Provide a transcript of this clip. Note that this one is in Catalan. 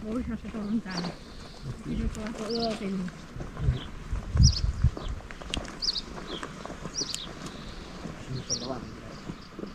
Voi, no se sono lontano. Io ho trovato l'oro